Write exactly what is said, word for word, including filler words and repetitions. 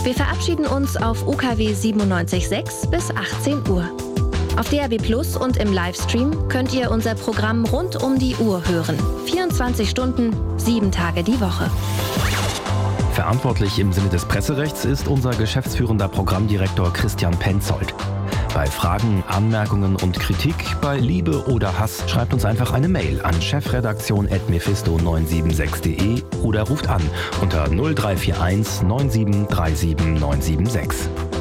Wir verabschieden uns auf U K W siebenundneunzig Komma sechs bis achtzehn Uhr. Auf D R B Plus und im Livestream könnt ihr unser Programm rund um die Uhr hören. vierundzwanzig Stunden, sieben Tage die Woche. Verantwortlich im Sinne des Presserechts ist unser geschäftsführender Programmdirektor Christian Penzold. Bei Fragen, Anmerkungen und Kritik, bei Liebe oder Hass schreibt uns einfach eine Mail an chefredaktion at mephisto neun sieben sechs punkt de oder ruft an unter null drei vier eins neun sieben drei sieben neun sieben sechs.